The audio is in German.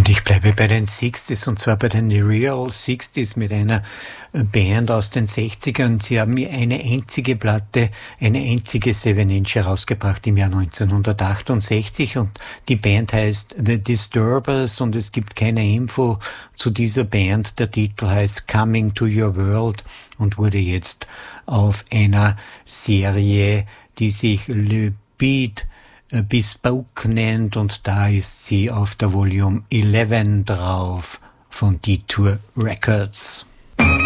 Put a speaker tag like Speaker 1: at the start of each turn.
Speaker 1: Und ich bleibe bei den 60s, und zwar bei den Real 60s mit einer Band aus den 60ern. Sie haben eine einzige Platte, eine einzige 7-Inch herausgebracht im Jahr 1968, und die Band heißt The Disturbers, und es gibt keine Info zu dieser Band. Der Titel heißt Coming to Your World und wurde jetzt auf einer Serie, die sich Le Beat Bespoke nennt, und da ist sie auf der Volume 11 drauf von Detour Records.